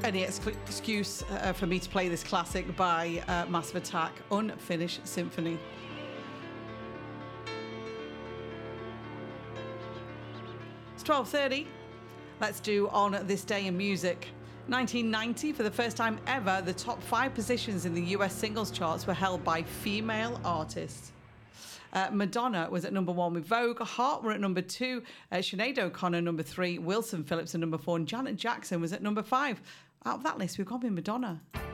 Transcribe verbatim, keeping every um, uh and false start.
Any ex- excuse uh, for me to play this classic by uh, Massive Attack, Unfinished Symphony. It's twelve thirty. Let's do On This Day in Music. nineteen ninety, for the first time ever, the top five positions in the U S singles charts were held by female artists. Uh, Madonna was at number one with Vogue. Heart were at number two. Uh, Sinead O'Connor, number three. Wilson Phillips at number four. And Janet Jackson was at number five. Out of that list, we've gone with Madonna.